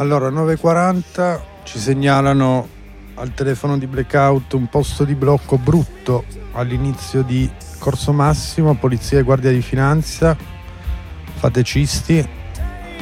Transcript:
Allora, 9:40 ci segnalano al telefono di Blackout un posto di blocco brutto all'inizio di Corso Massimo, polizia e guardia di finanza, fate cisti.